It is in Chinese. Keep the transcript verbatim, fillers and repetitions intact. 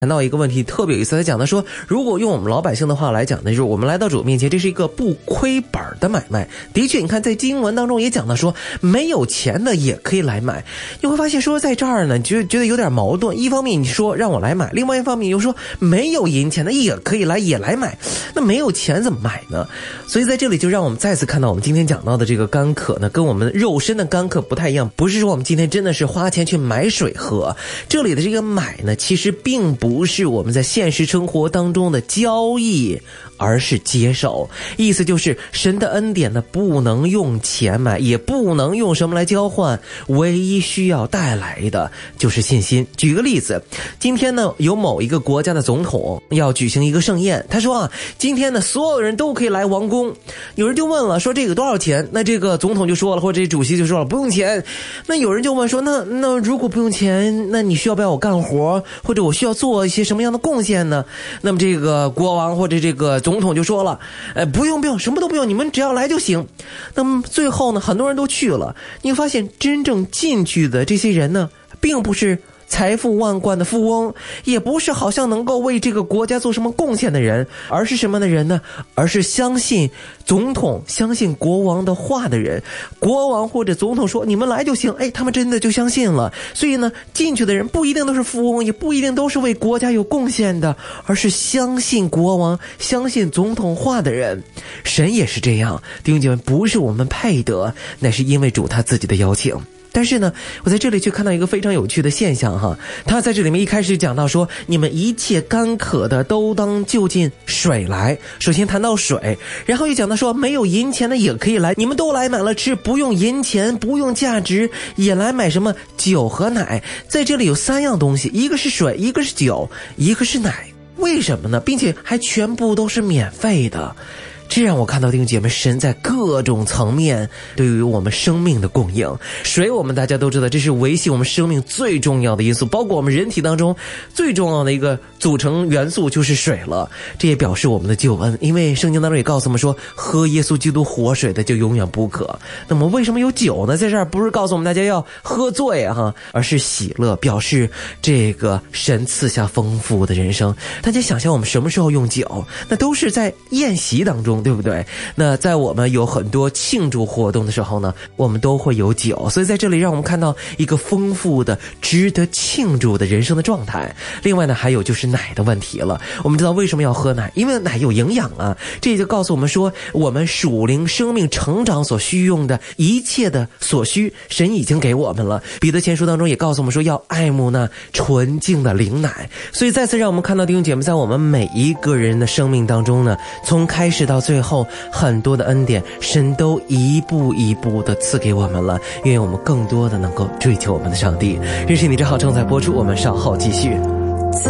谈到一个问题特别有意思，他讲的说，如果用我们老百姓的话来讲呢，就是我们来到主面前，这是一个不亏本的买卖。的确，你看在经文当中也讲到说，没有钱的也可以来买。你会发现说在这儿呢，就觉得有点矛盾。一方面你说让我来买，另外一方面又说没有银钱的也可以来也来买。那没有钱怎么买呢？所以在这里就让我们再次看到我们今天讲到的这个干渴呢，跟我们肉身的干渴不太一样。不是说我们今天真的是花钱去买水喝，这里的这个买呢，其实并不不是我们在现实生活当中的交易，而是接受。意思就是神的恩典呢，不能用钱买，也不能用什么来交换，唯一需要带来的就是信心。举个例子，今天呢有某一个国家的总统要举行一个盛宴，他说啊，今天呢所有人都可以来王宫。有人就问了，说这个多少钱？那这个总统就说了，或者这主席就说了，不用钱。那有人就问说，那那如果不用钱，那你需要不要我干活，或者我需要做一些什么样的贡献呢？那么这个国王或者这个总统就说了，呃，不用不用，什么都不用，你们只要来就行。那么最后呢，很多人都去了，你会发现真正进去的这些人呢，并不是财富万贯的富翁，也不是好像能够为这个国家做什么贡献的人，而是什么的人呢？而是相信总统、相信国王的话的人。国王或者总统说你们来就行，哎，他们真的就相信了。所以呢，进去的人不一定都是富翁，也不一定都是为国家有贡献的，而是相信国王、相信总统话的人。神也是这样，弟兄姐妹，不是我们配得，乃是因为主他自己的邀请。但是呢，我在这里却看到一个非常有趣的现象哈，他在这里面一开始讲到说，你们一切干渴的都当就近水来。首先谈到水，然后又讲到说，没有银钱的也可以来，你们都来买了吃，不用银钱，不用价值，也来买什么酒和奶。在这里有三样东西，一个是水，一个是酒，一个是奶。为什么呢？并且还全部都是免费的。这让我看到弟兄姐妹，神在各种层面对于我们生命的供应。水我们大家都知道，这是维系我们生命最重要的因素，包括我们人体当中最重要的一个组成元素就是水了。这也表示我们的救恩，因为圣经当中也告诉我们说，喝耶稣基督活水的就永远不渴。那么为什么有酒呢？在这儿不是告诉我们大家要喝醉哈，而是喜乐，表示这个神赐下丰富的人生。大家想象我们什么时候用酒？那都是在宴席当中，对不对？那在我们有很多庆祝活动的时候呢，我们都会有酒。所以在这里让我们看到一个丰富的值得庆祝的人生的状态。另外呢，还有就是奶的问题了。我们知道为什么要喝奶，因为奶有营养啊。这也就告诉我们说，我们属灵生命成长所需用的一切的所需，神已经给我们了。彼得前书当中也告诉我们说，要爱慕那纯净的灵奶。所以再次让我们看到弟兄姐妹，在我们每一个人的生命当中呢，从开始到最后，很多的恩典神都一步一步的赐给我们了。愿我们更多的能够追求我们的上帝。认识你这好正在播出，我们稍后继续。